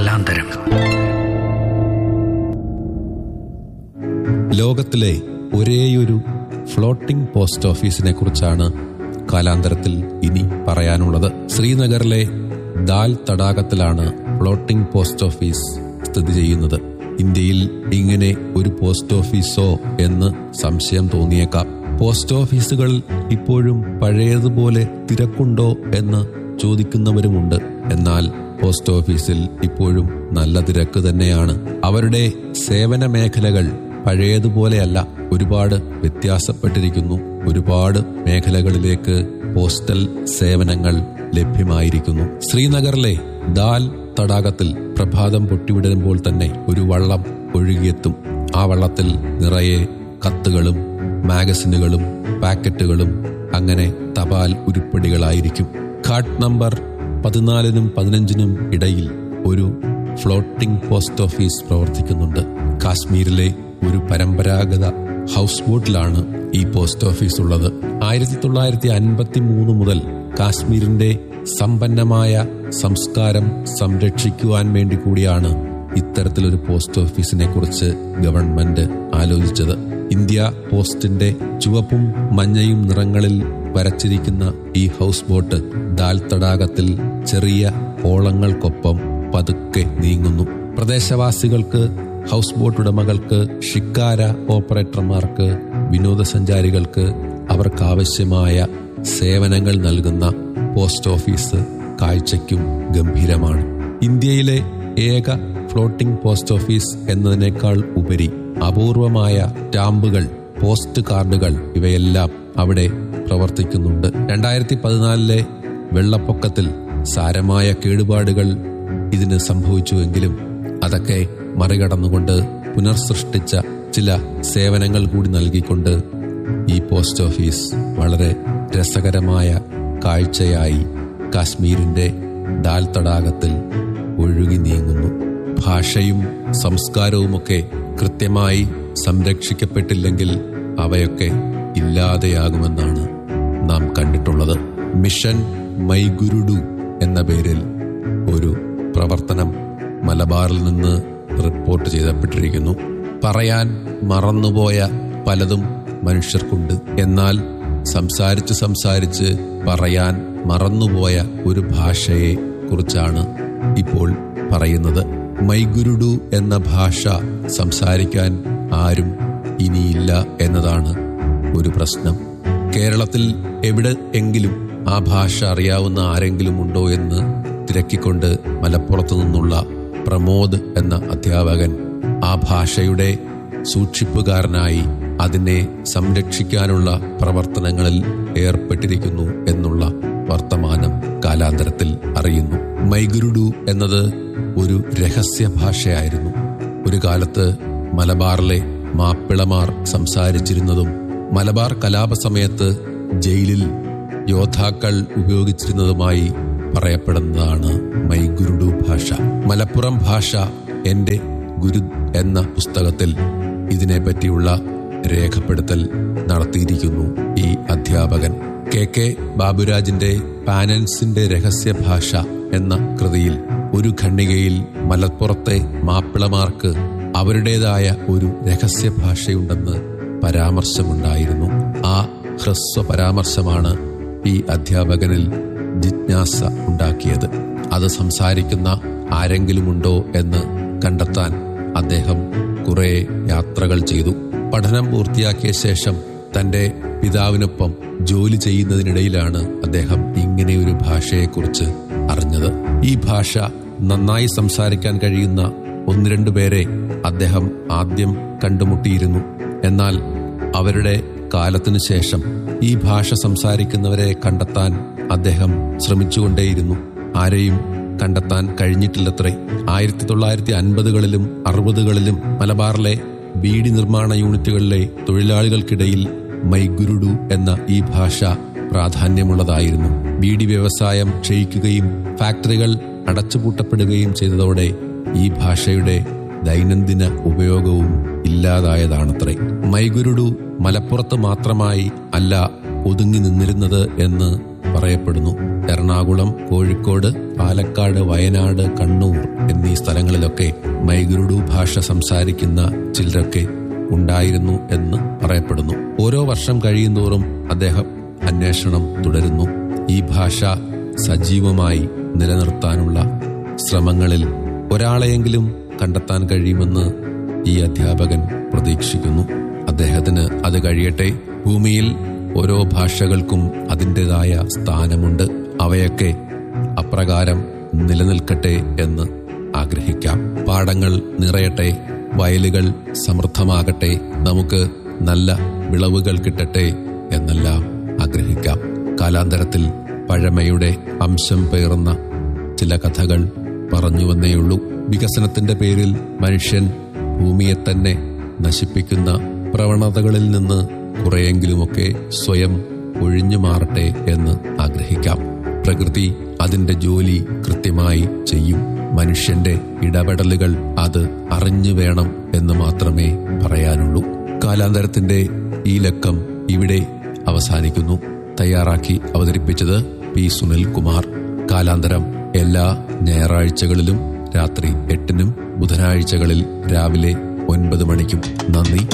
കാലാന്തരം. ലോകത്തിലെ ഒരേയൊരു floating post ഓഫീസിനെ കുറിച്ചാണ് കാലാന്തരത്തിൽ ഇനി പറയാനുള്ളത്. ശ്രീനഗറിലെ ദാൽ തടാകത്തിലാണ് ഫ്ലോട്ടിംഗ് പോസ്റ്റ് ഓഫീസ് സ്ഥിതി ചെയ്യുന്നത്. ഇന്ത്യയിൽ ഇങ്ങനെ ഒരു പോസ്റ്റ് ഓഫീസോ എന്ന് സംശയം തോന്നിയേക്കാം. പോസ്റ്റ് ഓഫീസുകൾ ഇപ്പോഴും പഴയതുപോലെ തിരക്കുണ്ടോ എന്ന് ചോദിക്കുന്നവരുമുണ്ട്. എന്നാൽ പോസ്റ്റ് ഓഫീസിൽ ഇപ്പോഴും നല്ല തിരക്ക് തന്നെയാണ്. അവരുടെ സേവന മേഖലകൾ പഴയതുപോലെയല്ല, ഒരുപാട് വ്യത്യാസപ്പെട്ടിരിക്കുന്നു. ഒരുപാട് മേഖലകളിലേക്ക് പോസ്റ്റൽ സേവനങ്ങൾ ലഭ്യമായിരിക്കുന്നു. ശ്രീനഗറിലെ ദാൽ തടാകത്തിൽ പ്രഭാതം പൊട്ടിവിടുമ്പോൾ തന്നെ ഒരു വള്ളം ഒഴുകിയെത്തും. ആ വള്ളത്തിൽ നിറയെ കത്തുകളും മാഗസിനുകളും പാക്കറ്റുകളും അങ്ങനെ തപാൽ ഉരുപ്പടികളായിരിക്കും. ഘാട്ട് നമ്പർ 14-നും 15-നും ഇടയിൽ ഒരു ഫ്ലോട്ടിംഗ് പോസ്റ്റ് ഓഫീസ് പ്രവർത്തിക്കുന്നുണ്ട്. കാശ്മീരിലെ ഒരു പരമ്പരാഗത ഹൗസ് ബോട്ടിലാണ് ഈ പോസ്റ്റ് ഓഫീസ് ഉള്ളത്. 1953 മുതൽ കാശ്മീരിന്റെ സമ്പന്നമായ സംസ്കാരം സംരക്ഷിക്കുവാൻ വേണ്ടി കൂടിയാണ് ഇത്തരത്തിലൊരു പോസ്റ്റ് ഓഫീസിനെ കുറിച്ച് ഗവൺമെന്റ് ആലോചിച്ചത്. ഇന്ത്യ പോസ്റ്റിന്റെ ചുവപ്പും മഞ്ഞയും നിറങ്ങളിൽ വരച്ചിരിക്കുന്ന ഈ ഹൗസ് ബോട്ട് ദാൽ തടാകത്തിൽ ചെറിയ ഓളങ്ങൾക്കൊപ്പം പതുക്കെ നീങ്ങുന്നു. പ്രദേശവാസികൾക്ക്, ഹൗസ് ബോട്ട് ഉടമകൾക്ക്, ഷിക്കാര ഓപ്പറേറ്റർമാർക്ക്, വിനോദസഞ്ചാരികൾക്ക് അവർക്കാവശ്യമായ സേവനങ്ങൾ നൽകുന്ന പോസ്റ്റ് ഓഫീസ് കാഴ്ചയ്ക്കും ഗംഭീരമാണ്. ഇന്ത്യയിലെ ഏക ഫ്ലോട്ടിംഗ് പോസ്റ്റ് ഓഫീസ് എന്നതിനേക്കാൾ ഉപരി അപൂർവമായ സ്റ്റാമ്പുകൾ, പോസ്റ്റ് കാർഡുകൾ ഇവയെല്ലാം അവിടെ പ്രവർത്തിക്കുന്നുണ്ട്. 2014 വെള്ളപ്പൊക്കത്തിൽ സാരമായ കേടുപാടുകൾ ഇതിന് സംഭവിച്ചുവെങ്കിലും അതൊക്കെ മറികടന്നുകൊണ്ട് പുനർസൃഷ്ടിച്ച ചില സേവനങ്ങൾ കൂടി നൽകിക്കൊണ്ട് ഈ പോസ്റ്റ് ഓഫീസ് വളരെ രസകരമായ കാഴ്ചയായി കാശ്മീരിന്റെ ദാൽ തടാകത്തിൽ ഒഴുകി നീങ്ങുന്നു. ഭാഷയും സംസ്കാരവുമൊക്കെ കൃത്യമായി സംരക്ഷിക്കപ്പെട്ടില്ലെങ്കിൽ അവയൊക്കെ ഇല്ലാതെയാകുമെന്നാണ് നാം കണ്ടിട്ടുള്ളത്. മിഷൻ മൈഗുരുഡു എന്ന പേരിൽ ഒരു പ്രവർത്തനം മലബാറിൽ നിന്ന് റിപ്പോർട്ട് ചെയ്യപ്പെട്ടിരിക്കുന്നു. പറയാൻ മറന്നുപോയ പലതും മനുഷ്യർക്കുണ്ട്. എന്നാൽ സംസാരിച്ച് പറയാൻ മറന്നുപോയ ഒരു ഭാഷയെ കുറിച്ചാണ് ഇപ്പോൾ പറയുന്നത്. മൈഗുരുഡു എന്ന ഭാഷ സംസാരിക്കാൻ ആരും ഇനിയില്ല എന്നതാണ് ഒരു പ്രശ്നം. കേരളത്തിൽ എവിടെ എങ്കിലും ആ ഭാഷ അറിയാവുന്ന ആരെങ്കിലും ഉണ്ടോ എന്ന് തിരക്കിക്കൊണ്ട് മലപ്പുറത്തു നിന്നുള്ള പ്രമോദ് എന്ന അധ്യാപകൻ ആ ഭാഷയുടെ സൂക്ഷിപ്പുകാരനായി അതിനെ സംരക്ഷിക്കാനുള്ള പ്രവർത്തനങ്ങളിൽ ഏർപ്പെട്ടിരിക്കുന്നു എന്നുള്ള വർത്തമാനം കാലാന്തരത്തിൽ അറിയുന്നു. മൈഗുരുഡു എന്നത് ഒരു രഹസ്യ ഭാഷയായിരുന്നു. ഒരു കാലത്ത് മലബാറിലെ മാപ്പിളമാർ സംസാരിച്ചിരുന്നതും മലബാർ കലാപ സമയത്ത് ജയിലിൽ യോദ്ധാക്കൾ ഉപയോഗിച്ചിരുന്നതുമായി പറയപ്പെടുന്നതാണ് മൈഗുരുഡു ഭാഷ. മലപ്പുറം ഭാഷ എന്റെ ഗുരു എന്ന പുസ്തകത്തിൽ ഇതിനെപ്പറ്റിയുള്ള രേഖപ്പെടുത്തൽ നടത്തിയിരിക്കുന്നു ഈ അധ്യാപകൻ. KK ബാബുരാജിന്റെ പാനൻസിന്റെ രഹസ്യ ഭാഷ എന്ന കൃതിയിൽ ഒരു ഖണ്ഡികയിൽ മലപ്പുറത്തെ മാപ്പിളമാർക്ക് അവരുടേതായ ഒരു രഹസ്യ ഭാഷയുണ്ടെന്ന് പരാമർശമുണ്ടായിരുന്നു. ആ ഹ്രസ്വ പരാമർശമാണ് ഈ അധ്യാപകനിൽ ജിജ്ഞാസ ഉണ്ടാക്കിയത്. അത് സംസാരിക്കുന്ന ആരെങ്കിലുമുണ്ടോ എന്ന് കണ്ടെത്താൻ അദ്ദേഹം കുറെ യാത്രകൾ ചെയ്തു. പഠനം പൂർത്തിയാക്കിയ ശേഷം തന്റെ പിതാവിനൊപ്പം ജോലി ചെയ്യുന്നതിനിടയിലാണ് അദ്ദേഹം ഇങ്ങനെയൊരു ഭാഷയെക്കുറിച്ച് അറിഞ്ഞത്. ഈ ഭാഷ നന്നായി സംസാരിക്കാൻ കഴിയുന്ന 1-2 പേരെ അദ്ദേഹം ആദ്യം കണ്ടുമുട്ടിയിരുന്നു. എന്നാൽ അവരുടെ കാലത്തിനു ശേഷം ഈ ഭാഷ സംസാരിക്കുന്നവരെ കണ്ടെത്താൻ അദ്ദേഹം ശ്രമിച്ചുകൊണ്ടേയിരുന്നു. ആരെയും കണ്ടെത്താൻ കഴിഞ്ഞിട്ടില്ലത്രേ. 1950കളിലും 60കളിലും മലബാറിലെ ബീഡി നിർമ്മാണ യൂണിറ്റുകളിലെ തൊഴിലാളികൾക്കിടയിൽ മൈഗുരുഡു എന്ന ഈ ഭാഷ പ്രാധാന്യമുള്ളതായിരുന്നു. ബീഡി വ്യവസായം ക്ഷയിക്കുകയും ഫാക്ടറികൾ അടച്ചുപൂട്ടപ്പെടുകയും ചെയ്തതോടെ ഈ ഭാഷയുടെ ദൈനംദിന ഉപയോഗവും ഇല്ലാതായതാണത്രേ. മൈഗുരുഡു മലപ്പുറത്ത് മാത്രമായി അല്ല ഒതുങ്ങി നിന്നിരുന്നത് എന്ന് പറയപ്പെടുന്നു. എറണാകുളം, കോഴിക്കോട്, പാലക്കാട്, വയനാട്, കണ്ണൂർ എന്നീ സ്ഥലങ്ങളിലൊക്കെ മൈഗ്രുഡു ഭാഷ സംസാരിക്കുന്ന ചിലരൊക്കെ ഉണ്ടായിരുന്നു എന്ന് പറയപ്പെടുന്നു. ഓരോ വർഷം കഴിയുന്തോറും അദ്ദേഹം അന്വേഷണം തുടരുന്നു. ഈ ഭാഷ സജീവമായി നിലനിർത്താനുള്ള ശ്രമങ്ങളിൽ ഒരാളെയെങ്കിലും കണ്ടെത്താൻ കഴിയുമെന്ന് ഈ അധ്യാപകൻ പ്രതീക്ഷിക്കുന്നു. അദ്ദേഹത്തിന് അത് കഴിയട്ടെ. ഭൂമിയിൽ ഓരോ ഭാഷകൾക്കും അതിൻ്റെതായ സ്ഥാനമുണ്ട്. അവയൊക്കെ അപ്രകാരം നിലനിൽക്കട്ടെ എന്ന് ആഗ്രഹിക്കാം. പാടങ്ങൾ നിറയട്ടെ, വയലുകൾ സമൃദ്ധമാകട്ടെ, നമുക്ക് നല്ല വിളവുകൾ കിട്ടട്ടെ എന്നെല്ലാം ആഗ്രഹിക്കാം. കാലാന്തരത്തിൽ പഴമയുടെ അംശം പേറുന്ന ചില കഥകൾ പറഞ്ഞുവന്നേയുള്ളൂ. വികസനത്തിന്റെ പേരിൽ മനുഷ്യൻ ഭൂമിയെ തന്നെ നശിപ്പിക്കുന്ന പ്രവണതകളിൽ നിന്ന് കുറെയെങ്കിലുമൊക്കെ സ്വയം ഒഴിഞ്ഞു മാറട്ടെ എന്ന് ആഗ്രഹിക്കാം. പ്രകൃതി അതിന്റെ ജോലി കൃത്യമായി ചെയ്യും. മനുഷ്യന്റെ ഇടപെടലുകൾ അത് അറിഞ്ഞു വേണം എന്ന് മാത്രമേ പറയാനുള്ളൂ. കാലാന്തരത്തിന്റെ ഈ ലക്കം ഇവിടെ അവസാനിക്കുന്നു. തയ്യാറാക്കി അവതരിപ്പിച്ചത് പി സുനിൽകുമാർ. കാലാന്തരം എല്ലാ ഞായറാഴ്ചകളിലും രാത്രി 8-നും ബുധനാഴ്ചകളിൽ രാവിലെ 9 മണിക്കും. നന്ദി.